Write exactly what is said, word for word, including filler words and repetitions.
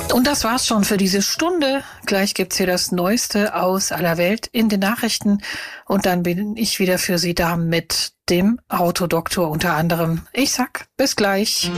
Und das war's schon für diese Stunde. Gleich gibt's hier das Neueste aus aller Welt in den Nachrichten. Und dann bin ich wieder für Sie da mit dem Autodoktor unter anderem. Ich sag bis gleich.